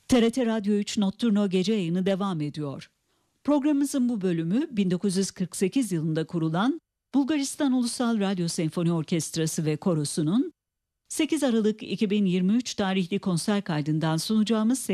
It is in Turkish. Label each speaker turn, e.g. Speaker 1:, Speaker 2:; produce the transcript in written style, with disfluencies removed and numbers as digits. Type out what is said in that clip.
Speaker 1: TRT Radyo 3 Notturno gece yayını devam ediyor. Programımızın bu bölümü 1948 yılında kurulan Bulgaristan Ulusal Radyo Senfoni Orkestrası ve Korosu'nun 8 Aralık 2023 tarihli konser kaydından sunacağımız